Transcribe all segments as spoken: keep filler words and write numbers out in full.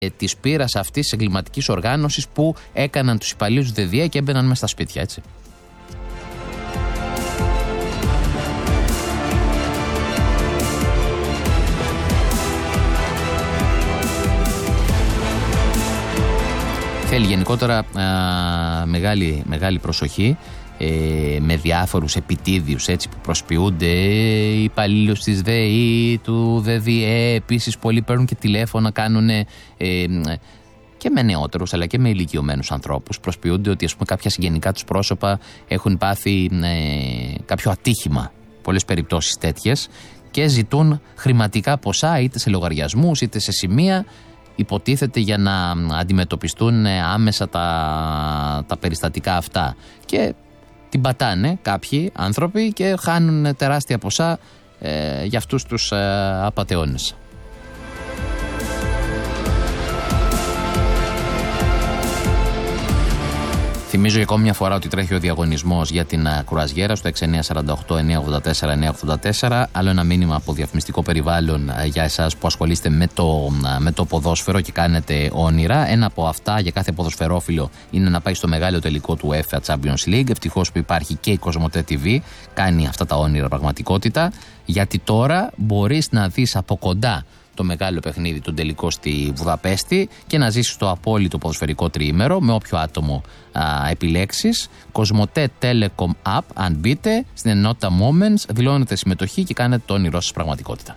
της πείρας αυτής της εγκληματικής οργάνωσης που έκαναν τους υπαλλήλους του ΔΕΔΙΑ και έμπαιναν μέσα στα σπίτια, έτσι. Θέλει γενικότερα α, μεγάλη, μεγάλη προσοχή ε, με διάφορους επιτίδιους, έτσι, που προσποιούνται οι υπαλλήλους της ΔΕΗ, του ΔΕΔΙΕ. Επίσης πολλοί παίρνουν και τηλέφωνα, κάνουν ε, ε, και με νεότερους αλλά και με ηλικιωμένους ανθρώπους. Προσποιούνται ότι, ας πούμε, κάποια συγγενικά τους πρόσωπα έχουν πάθει ε, κάποιο ατύχημα, πολλές περιπτώσεις τέτοιες, και ζητούν χρηματικά ποσά είτε σε λογαριασμούς είτε σε σημεία. Υποτίθεται για να αντιμετωπιστούν άμεσα τα, τα περιστατικά αυτά. Και την πατάνε κάποιοι άνθρωποι και χάνουν τεράστια ποσά ε, για αυτούς τους ε, απατεώνες. Θυμίζω για ακόμη μια φορά ότι τρέχει ο διαγωνισμός για την κρουαζιέρα στο έξι εννιά τέσσερα οκτώ εννιά ογδόντα τέσσερα εννιά ογδόντα τέσσερα. Άλλο ένα μήνυμα από διαφημιστικό περιβάλλον για εσάς που ασχολείστε με το, με το ποδόσφαιρο και κάνετε όνειρα. Ένα από αυτά για κάθε ποδοσφαιρόφιλο είναι να πάει στο μεγάλο τελικό του UEFA Champions League. Ευτυχώς που υπάρχει και η Κοσμοτέ τι βι, κάνει αυτά τα όνειρα πραγματικότητα. Γιατί τώρα μπορείς να δεις από κοντά το μεγάλο παιχνίδι, τον τελικό στη Βουδαπέστη, και να ζήσεις το απόλυτο ποδοσφαιρικό τριήμερο με όποιο άτομο α, επιλέξεις. Κοσμοτέ Telecom App, αν μπείτε στην ενότητα Moments, δηλώνετε συμμετοχή και κάνετε το όνειρό σας πραγματικότητα.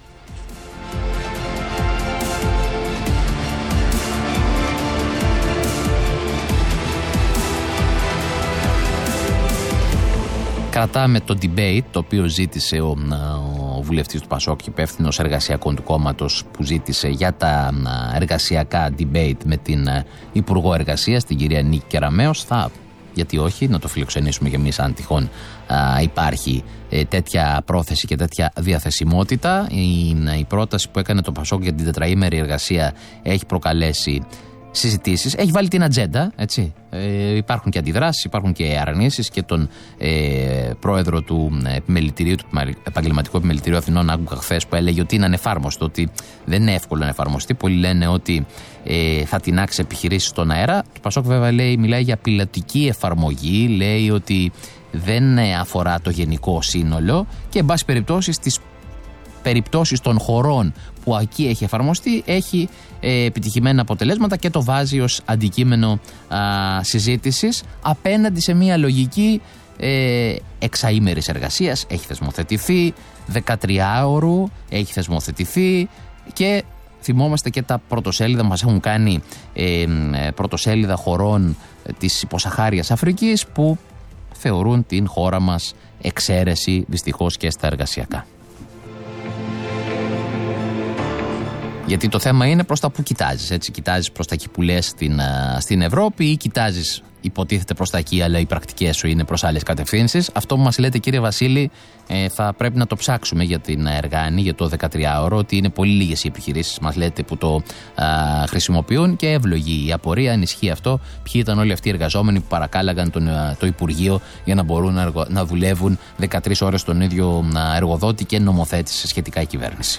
Κρατάμε το debate το οποίο ζήτησε ο, ο βουλευτής του Πασόκ και υπεύθυνος εργασιακών του κόμματος, που ζήτησε για τα εργασιακά debate με την Υπουργό Εργασίας, την κυρία Νίκη Κεραμέως. Θα, γιατί όχι, να το φιλοξενήσουμε και εμείς αν τυχόν α, υπάρχει ε, τέτοια πρόθεση και τέτοια διαθεσιμότητα. Η, η πρόταση που έκανε το Πασόκ για την τετραήμερη εργασία έχει προκαλέσει συζητήσεις, έχει βάλει την ατζέντα, έτσι. Ε, υπάρχουν και αντιδράσεις, υπάρχουν και αρνήσεις, και τον ε, πρόεδρο του επιμελητηρίου, του Επαγγελματικού Επιμελητηρίου Αθηνών, άκουγα χθες, που έλεγε ότι είναι ανεφάρμοστο, ότι δεν είναι εύκολο να εφαρμοστεί. Πολλοί λένε ότι ε, θα τεινάξει επιχειρήσεις στον αέρα. Το Πασόκ βέβαια λέει, μιλάει για πιλωτική εφαρμογή, λέει ότι δεν αφορά το γενικό σύνολο και, εν πάση περιπτώσει, στις περιπτώσεις των χωρών που εκεί έχει εφαρμοστεί, έχει ε, επιτυχημένα αποτελέσματα και το βάζει ως αντικείμενο α, συζήτησης απέναντι σε μια λογική ε, εξαήμερης εργασίας. Έχει θεσμοθετηθεί, δεκατριάωρου έχει θεσμοθετηθεί, και θυμόμαστε και τα πρωτοσέλιδα που μας έχουν κάνει ε, πρωτοσέλιδα χωρών της υποσαχάριας Αφρικής που θεωρούν την χώρα μας εξαίρεση, δυστυχώς, και στα εργασιακά. Γιατί το θέμα είναι προς τα που κοιτάζεις, έτσι. Κοιτάζεις προς τα εκεί που λες στην, στην Ευρώπη, ή κοιτάζεις, υποτίθεται, προς τα εκεί, αλλά οι πρακτικές σου είναι προς άλλες κατευθύνσεις. Αυτό που μας λέτε, κύριε Βασίλη, ε, θα πρέπει να το ψάξουμε για την Εργάνη, για το δεκατριάωρο, ότι είναι πολύ λίγες οι επιχειρήσεις, μας λέτε, που το α, χρησιμοποιούν, και εύλογη η απορία, αν ισχύει αυτό, ποιοι ήταν όλοι αυτοί οι εργαζόμενοι που παρακάλαγαν τον, το Υπουργείο για να μπορούν να, να δουλεύουν δεκατρείς ώρες στον ίδιο εργοδότη και νομοθέτησε σχετικά η κυβέρνηση.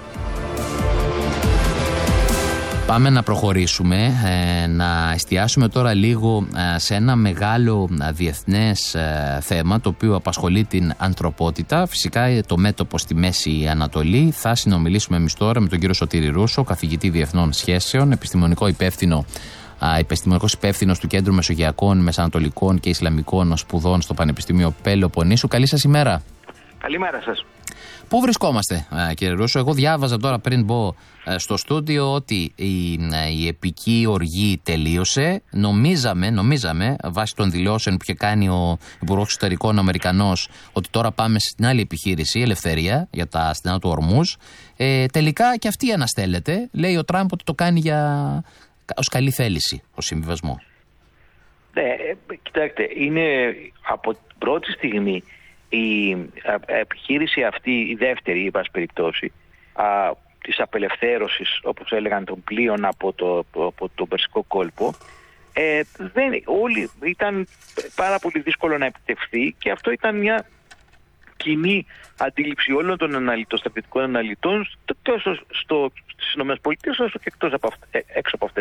Πάμε να προχωρήσουμε, ε, να εστιάσουμε τώρα λίγο ε, σε ένα μεγάλο ε, διεθνές ε, θέμα το οποίο απασχολεί την ανθρωπότητα. Φυσικά ε, το μέτωπο στη Μέση Ανατολή. Θα συνομιλήσουμε εμείς τώρα με τον κύριο Σωτήρη Ρούσο, καθηγητή διεθνών σχέσεων, επιστημονικό υπεύθυνο, ε, επιστημονικός υπεύθυνος του Κέντρου Μεσογειακών, Μεσανατολικών και Ισλαμικών Σπουδών στο Πανεπιστήμιο Πελοποννήσου. Καλή σας ημέρα. Καλημέρα σας. Πού βρισκόμαστε, κύριε Ρούσο? Εγώ διάβαζα τώρα πριν μπω στο στούντιο ότι η, η επική οργή τελείωσε. Νομίζαμε, νομίζαμε, βάσει των δηλώσεων που είχε κάνει ο Υπουργός Εξωτερικών Αμερικανός, ότι τώρα πάμε στην άλλη επιχείρηση, Ελευθερία, για τα στενά του Ορμούζ. Ε, τελικά και αυτή αναστέλλεται. Λέει ο Τραμπ ότι το κάνει για, ως καλή θέληση, ως συμβιβασμό. Ναι, κοιτάξτε, είναι από την πρώτη στιγμή η επιχείρηση αυτή, η δεύτερη, εν πάση περιπτώσει, α, της απελευθέρωσης, όπως έλεγαν, των πλοίων από το, από το Περσικό κόλπο, ε, δεν, όλοι ήταν πάρα πολύ δύσκολο να επιτευχθεί, και αυτό ήταν μια κοινή αντίληψη όλων των αναλυτών, στρατιωτικών αναλυτών, τόσο στο, στις ΗΠΑ όσο και εκτός από αυτές, έξω από αυτές.